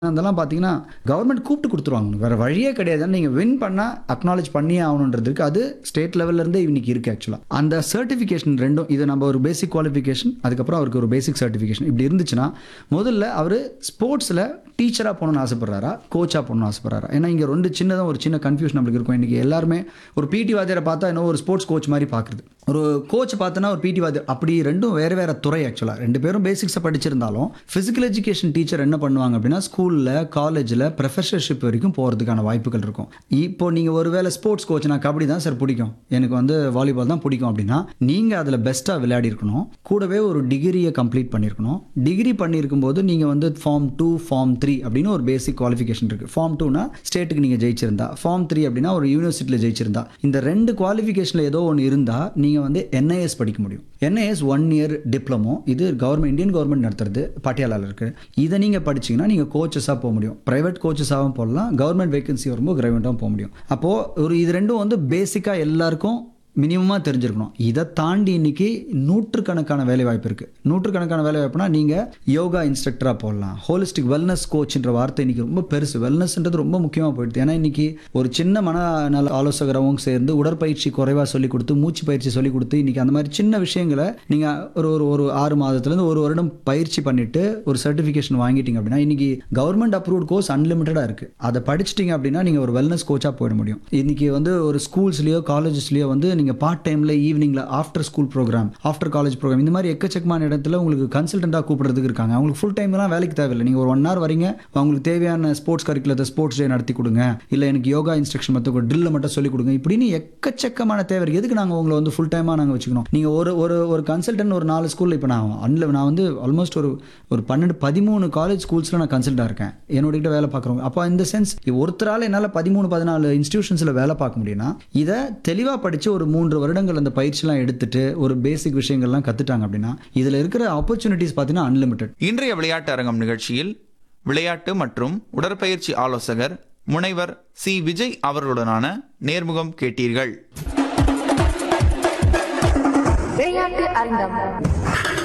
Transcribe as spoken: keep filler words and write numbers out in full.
அதெல்லாம் பார்த்தீங்கன்னா கவர்மெண்ட் கூப்பிட்டு கொடுத்துருவாங்க. உங்களுக்கு வேற வழியே கிடையாது. நீங்கள் வின் பண்ணால் அக்னாலேஜ் பண்ணியே ஆகணுன்றதுக்கு அது ஸ்டேட் லெவல்லேருந்தே இன்னைக்கு இருக்குது ஆக்சுவலாக. அந்த சர்டிஃபிகேஷன் ரெண்டும், இது நம்ம ஒரு பேசிக் குவாலிஃபிகேஷன், அதுக்கப்புறம் அவருக்கு ஒரு பேசிக் சர்டிஃபிகேஷன் இப்படி இருந்துச்சுன்னா, முதல்ல அவர் ஸ்போர்ட்ஸில் டீச்சராக போகணும்னு ஆசைப்படுறாரா, கோச்சாக போகணும்னு ஆசைப்படுறாரா? ஏன்னா இங்கே ரெண்டு சின்னதாக ஒரு சின்ன கன்ஃபியூஷன் நம்மளுக்கு இருக்கும். இன்றைக்கி எல்லாருமே ஒரு பிடி வாத்தியாரை பார்த்தா இன்னும் ஒரு ஸ்போர்ட்ஸ் கோச் மாதிரி பார்க்குறது, ஒரு கோச் பார்த்தோன்னா ஒரு பிடி வாத்தியார், அப்படி ரெண்டும் வேறு வேறு துறை ஆக்சுவலாக. ரெண்டு பேரும் பேசிக்ஸை படிச்சிருந்தாலும் ஃபிசிக்கல் எஜுகேஷன் டீச்சர் என்ன பண்ணுவாங்க அப்படின்னா, ஸ்கூலில் காலேஜில் ப்ரொஃபஸர்ஷிப் வரைக்கும் போகிறதுக்கான வாய்ப்புகள் இருக்கும். இப்போ நீங்கள் ஒரு வேளை ஸ்போர்ட்ஸ் கோச், நான் கபடி தான் சார் பிடிக்கும், எனக்கு வந்து வாலிபால் தான் பிடிக்கும் அப்படின்னா, நீங்கள் அதில் பெஸ்ட்டாக விளையாடி இருக்கணும். கூடவே ஒரு டிகிரியை கம்ப்ளீட் பண்ணியிருக்கணும். டிகிரி பண்ணியிருக்கும் போது நீங்கள் வந்து ஃபார்ம் டூ ஃபார்ம் த்ரீ அப்படின்னு ஒரு பேசிக் குவாலிஃபிகேஷன் இருக்குது. ஃபார்ம் டூனா ஸ்டேட்டுக்கு நீங்கள் ஜெயிச்சிருந்தா, ஃபார்ம் த்ரீ அப்படின்னா ஒரு யூனிவர்சிட்டியில் ஜெயிச்சிருந்தா, இந்த ரெண்டு குவாலிஃபிகேஷனில் ஏதோ ஒன்று இருந்தால் நீங்கள் வந்து என்ஐஎஸ் படிக்க முடியும். என்ஐஎஸ் ஒன் இயர் டிப்ளமோ, இது கவர்மெண்ட் இந்தியன் கவர்மெண்ட் நடத்துறது, பட்டியாலாவில் இருக்குது. இதை நீங்கள் படிச்சிங்கன்னா நீங்கள் கோச்சஸாக போக முடியும். ப்ரைவேட் கோச்சஸாகவும் போடலாம், கவர்மெண்ட் வேகன்சி வரும்போது கவர்மெண்ட்டாகவும் போக முடியும். அப்போது ஒரு இது ரெண்டும் வந்து பேசிக்காக எல்லாருக்கும் மினிமமாக தெரிஞ்சிருக்கணும். இதை தாண்டி இன்னைக்கு நூற்றுக்கணக்கான வேலை வாய்ப்பு இருக்குது. நூற்றுக்கணக்கான வேலை வாய்ப்புனா நீங்கள் யோகா இன்ஸ்ட்ரக்டராக போடலாம். ஹோலிஸ்டிக் வெல்னஸ் கோச்ன்ற வார்த்தை இன்னைக்கு ரொம்ப பெருசு. வெல்னஸ்ன்றது ரொம்ப முக்கியமாக போயிடுது. ஏன்னா இன்னைக்கு ஒரு சின்ன மனநல ஆலோசகரவும் சேர்ந்து உடற்பயிற்சி குறைவாக சொல்லிக் கொடுத்து, மூச்சு பயிற்சி சொல்லிக் கொடுத்து, இன்னைக்கு அந்த மாதிரி சின்ன விஷயங்களை நீங்கள் ஒரு ஒரு ஒரு ஆறு மாதத்துலேருந்து ஒரு வருடம் பயிற்சி பண்ணிட்டு ஒரு சர்டிஃபிகேஷன் வாங்கிட்டீங்க அப்படின்னா, இன்னைக்கு கவர்மெண்ட் அப்ரூவ்ட் கோர்ஸ் அன்லிமிட்டடாக இருக்குது. அதை படிச்சிட்டிங்க அப்படின்னா நீங்கள் ஒரு வெல்னஸ் கோச்சாக போயிட முடியும். இன்னைக்கு வந்து ஒரு ஸ்கூல்ஸ்லேயோ காலேஜஸ்லேயோ வந்து நீங்கள் பார்ட் டைமில் ஈவினிங்கில் after school program, after college program, இந்த மாதிரி எக்கச்சக்கமான இடத்துல உங்களுக்கு கன்சல்டண்ட்டாக கூப்பிடுறதுக்கு இருக்காங்க. அவங்களுக்கு ஃபுல் டைம்லாம் வேலைக்கு தேவையில்லை. நீங்கள் ஒரு ஒன் ஹவர் வரீங்க, அவங்களுக்கு தேவையான ஸ்போர்ட்ஸ் கரிக்குலத்தை ஸ்போர்ட்ஸ் டே நடத்தி கொடுங்க, இல்லை எனக்கு யோகா இன்ஸ்ட்ரக்ஷன் மட்டும் ட்ரில்லை மட்டும் சொல்லிக் கொடுங்க, இப்படின்னு எக்கச்சக்கமான தேவை இருக்குது. எதுக்கு நாங்கள் உங்களை வந்து ஃபுல் டைமாக நாங்கள் வச்சுக்கணும்? நீங்கள் ஒரு ஒரு ஒரு கன்சல்டன்ட் ஒரு நாலு ஸ்கூலில், இப்போ நான் அன்ல நான் வந்து ஆல்மோஸ்ட் ஒரு ஒரு பன்னெண்டு பதிமூணு காலேஜ் ஸ்கூல்ஸில் நான் கன்சல்ட்டாக இருக்கேன், என்னோட வேலை பார்க்குறவங்க. அப்போ இந்த சென்ஸ் ஒருத்தரால் என்னால் பதிமூணு பதினாலு இன்ஸ்டிடியூஷன்ஸில் வேலை பார்க்க முடியும்னா, இதை தெளிவாக படித்து ஒரு மூன்று வருடங்கள் அந்த பயிற்சிலாம் எடுத்துட்டு ஒரு பேசிக் விஷயங்கள்லாம் கற்றுட்டாங்க அப்படின்னா, இதில் இருக்கிற ஆப்பர்ச்சுனிட்டிஸ் பார்த்தீங்கன்னா அன்லிமிட்டட். இன்றைய விளையாட்டு அரங்கம் நிகழ்ச்சியில் விளையாட்டு மற்றும் உடற்பயிற்சி ஆலோசகர் முனைவர் சி விஜய் அவர்களுடனான நேர்முகம் கேட்டீர்கள். விளையாட்டு அரங்கம்.